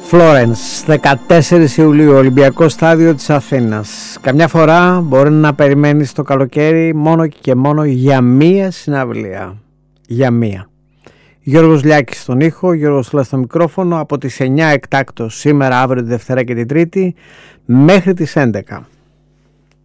Florence, 14 Ιουλίου, Ολυμπιακό Στάδιο της Αθήνας. Καμιά φορά μπορεί να περιμένεις το καλοκαίρι μόνο και μόνο για μία συναυλία. Για μία. Γιώργος Λιάκης στον ήχο, Γιώργος Λάς στο μικρόφωνο, από τις 9 εκτάκτως σήμερα, αύριο, τη Δευτέρα και την Τρίτη, μέχρι τις 11.